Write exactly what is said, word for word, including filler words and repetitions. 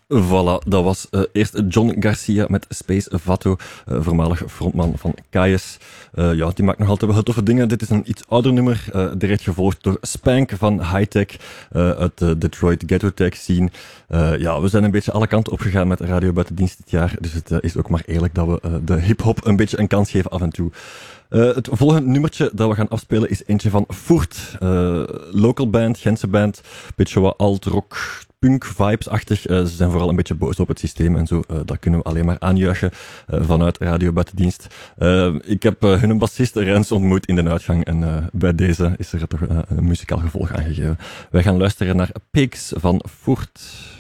Voilà, dat was uh, eerst John Garcia met Space Vato, uh, voormalig frontman van Kaius. Uh, ja, die maakt nog altijd wel toffe dingen. Dit is een iets ouder nummer, uh, direct gevolgd door Spank van Hightech, uh, uit de Detroit Ghetto Tech scene. Uh, ja, we zijn een beetje alle kanten opgegaan met Radio Buitendienst dit jaar, dus het uh, is ook maar eerlijk dat we uh, de hip-hop een beetje een kans geven af en toe. Uh, het volgende nummertje dat we gaan afspelen is eentje van Voert, uh, local band, Gentse band, beetje wat alt-rock, punk-vibes-achtig. Uh, ze zijn vooral een beetje boos op het systeem en zo. Uh, dat kunnen we alleen maar aanjuichen uh, vanuit Radio Buitendienst. Uh, ik heb uh, hun bassist Rens ontmoet in de uitgang en uh, bij deze is er toch uh, een muzikaal gevolg aangegeven. Wij gaan luisteren naar Pigs van Voert.